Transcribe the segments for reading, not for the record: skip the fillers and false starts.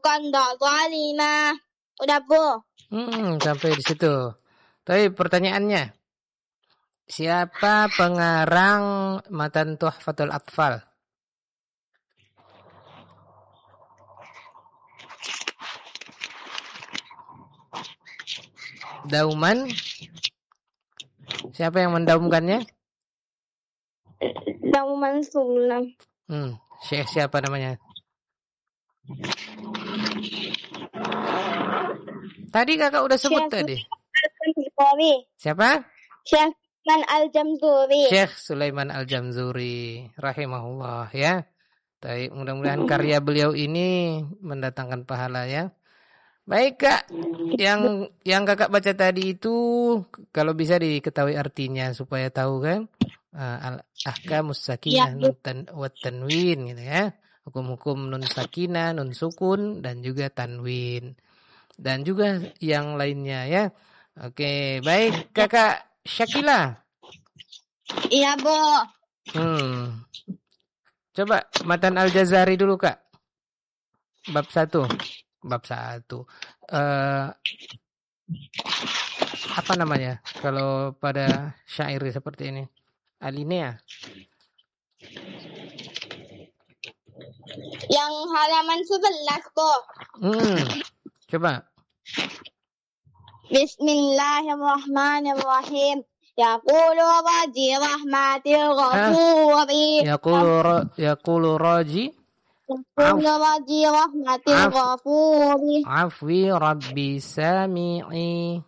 Iskandar zalima. Udah, Bu. Sampai di situ. Tapi pertanyaannya, siapa pengarang matan Tuhfatul Atfal? Dauman? Siapa yang mendaumkannya? Dauman Sulam. Syekh siapa namanya? Tadi kakak udah sebut tadi. Siapa? Syekh Sulaiman Al-Jamzuri. Syekh Sulaiman Al-Jamzuri rahimahullah ya. Baik, mudah-mudahan karya beliau ini mendatangkan pahala ya. Baik Kak, yang kakak baca tadi itu kalau bisa diketahui artinya supaya tahu kan. Ahkamus sakinah nun wa tanwin gitu ya. Hukum-hukum nun sakinah, nun sukun dan juga tanwin. Dan juga yang lainnya ya. Oke, baik Kakak Syakila. Iya, Bu. Coba matan Al-Jazari dulu Kak. Bab 1. Apa namanya kalau pada syair seperti ini? Alinea. Yang halaman 11, Bu. Coba. Bismillahirrahmanirrahim. Yaqulu raji rahmatil ghafuri. Yaqulu raji rahmatil ghafuri. Afwi rabbi sami'i.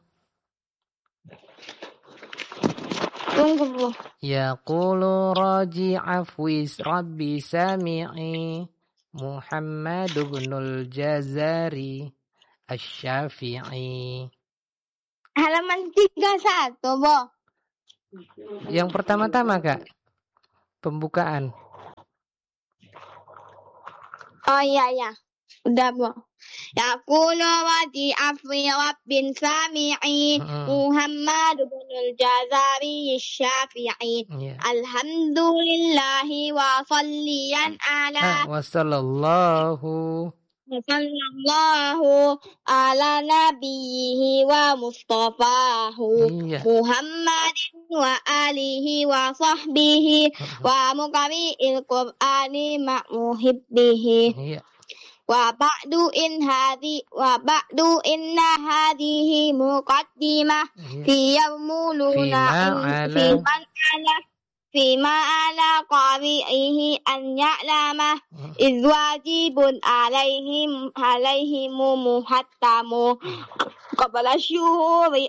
Tunggu, Bu. Yaqulu raji afwi rabbi sami'i. Muhammad ibnul Jazari Asy-Syafi'i. Halaman 31, Bu. Yang pertama-tama, Kak. Pembukaan. Oh iya. Udah, Bu. Yaqulu raji afwi rabbin sami'i. Muhammad ibnul Jazari Asy-Syafi'i. Alhamdulillahi wa salliyan ala wa sallallahu ala nabiyhi wa mustafahu Muhammadin wa alihi wa sahbihi wa muqari'il qur'ani ma'muhibbihi wa ba'du inna hadhihi muqaddimah fi yawmuluna Fima ala qari'ihi an ya'lamah izwajibun alaihimu muhattamu qabla syuhuri